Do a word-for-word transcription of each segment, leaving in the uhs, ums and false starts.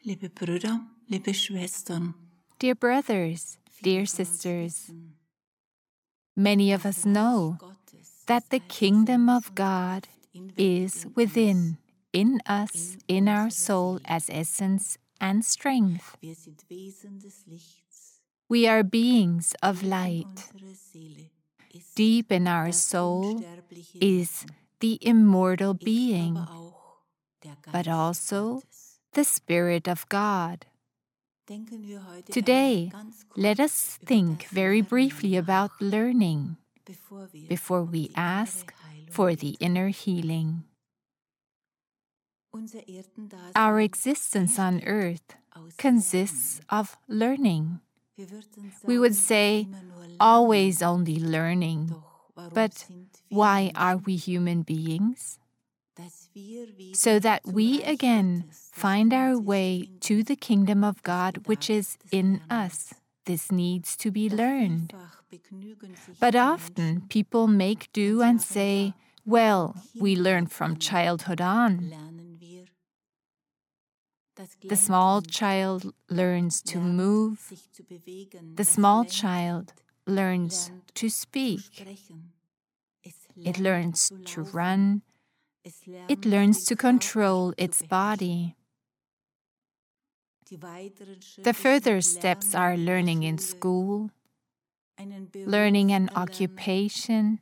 Liebe Brüder, liebe Schwestern, Dear brothers, dear sisters, many of us know that the kingdom of God is within, in us, in our soul as essence and strength. We are beings of light. Deep in our soul is the immortal being, but also the Spirit of God. Today, let us think very briefly about learning before we ask for the inner healing. Our existence on earth consists of learning. We would say, always only learning. But why are we human beings? So that we again find our way to the kingdom of God which is in us. This needs to be learned. But often people make do and say, well, we learn from childhood on. The small child learns to move. The small child learns to speak. It learns to run. It learns to control its body. The further steps are learning in school, learning an occupation,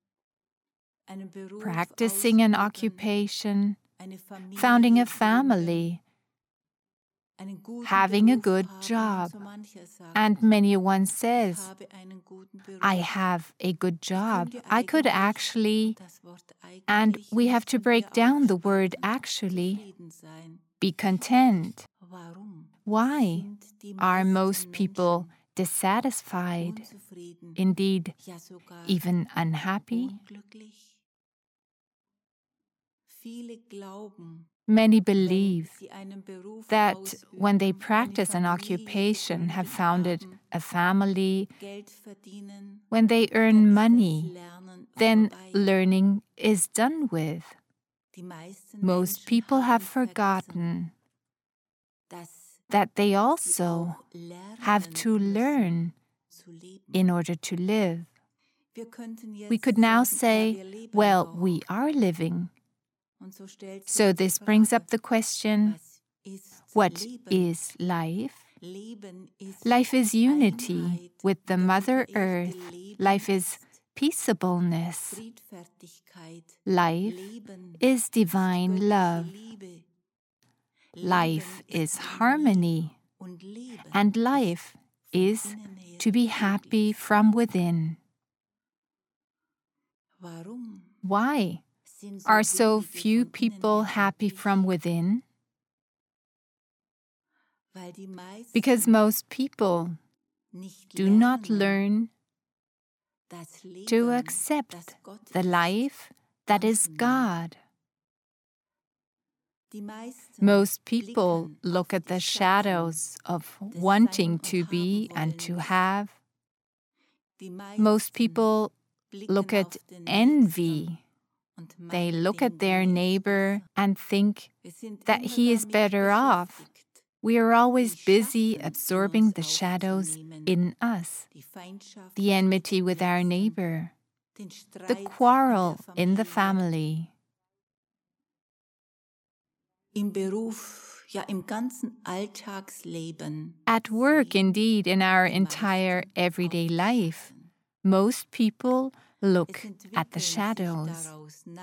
practicing an occupation, founding a family, having a good job. And many one says, I have a good job. I could actually, and we have to break down the word actually, be content. Why are most people dissatisfied, indeed, even unhappy? Many believe that when they practice an occupation, have founded a family, when they earn money, then learning is done with. Most people have forgotten that they also have to learn in order to live. We could now say, well, we are living. So this brings up the question, what is life? Life is unity with the Mother Earth. Life is peaceableness. Life is divine love. Life is harmony. And life is to be happy from within. Why are so few people happy from within? Because most people do not learn to accept the life that is God. Most people look at the shadows of wanting to be and to have. Most people look at envy. They look at their neighbor and think that he is better off. We are always busy absorbing the shadows in us, the enmity with our neighbor, the quarrel in the family. At work, indeed, in our entire everyday life, most people look at the shadows.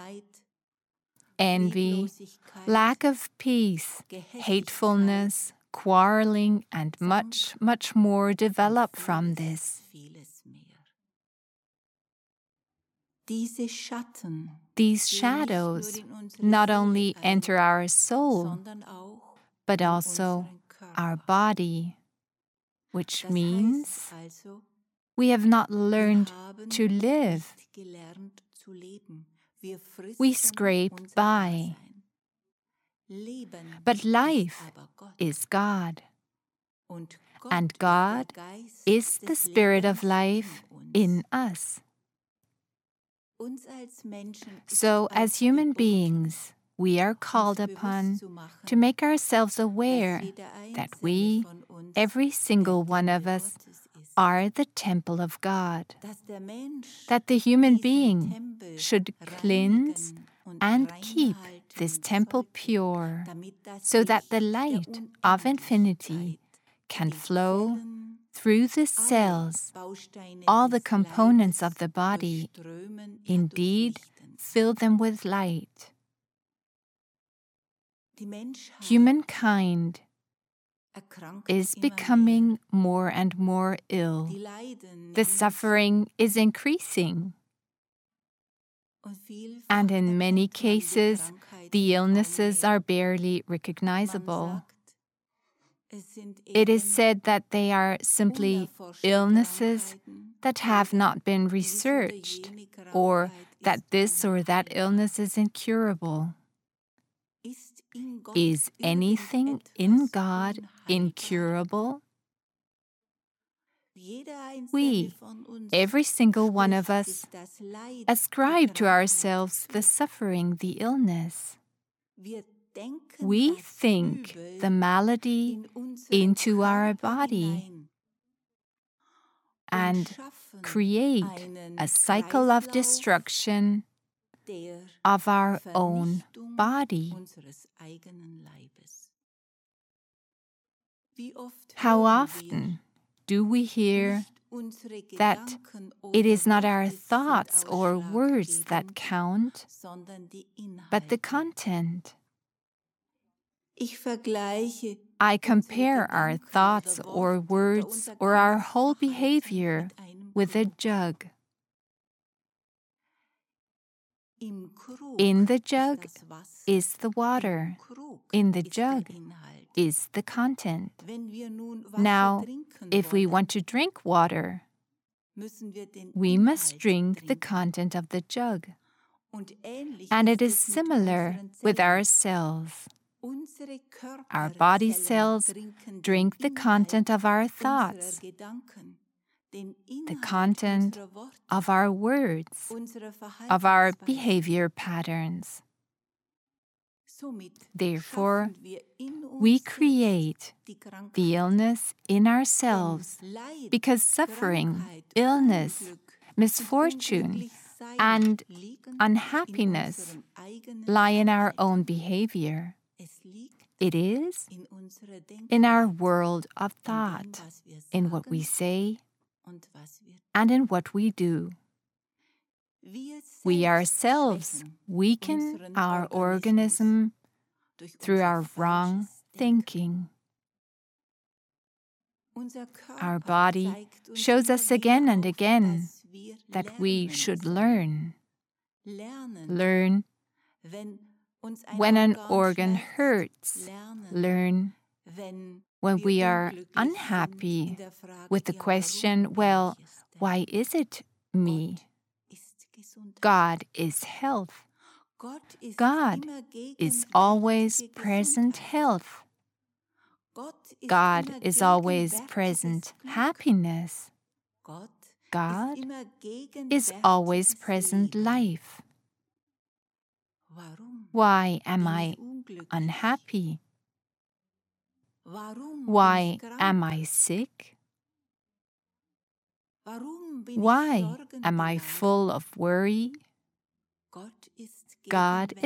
Envy, lack of peace, hatefulness, quarreling, and much, much more develop from this. These shadows not only enter our soul, but also our body, which means we have not learned to live. We scrape by. But life is God, and God is the Spirit of life in us. So, as human beings, we are called upon to make ourselves aware that we, every single one of us, are the temple of God, that the human being should cleanse and keep this temple pure, so that the light of infinity can flow through the cells, all the components of the body, indeed fill them with light. Humankind is becoming more and more ill. The suffering is increasing. And in many cases, the illnesses are barely recognizable. It is said that they are simply illnesses that have not been researched, or that this or that illness is incurable. Is anything in God incurable? We, every single one of us, ascribe to ourselves the suffering, the illness. We think the malady into our body and create a cycle of destruction of our own body. How often do we hear that it is not our thoughts or words that count, but the content? I compare our thoughts or words or our whole behavior with a jug. In the jug is the water. In the jug is the content. Now, if we want to drink water, we must drink the content of the jug. And it is similar with our cells. Our body cells drink the content of our thoughts, the content of our words, of our behavior patterns. Therefore, we create the illness in ourselves because suffering, illness, misfortune, and unhappiness lie in our own behavior. It is in our world of thought, in what we say, and in what we do. We ourselves weaken our organism through our wrong thinking. Our body shows us again and again that we should learn. Learn when an organ hurts. Learn when we are unhappy with the question, well, why is it me? God is health. God is always present health. God is always present happiness. God is always present life. Why am I unhappy? Why am I sick? Why am I full of worry? God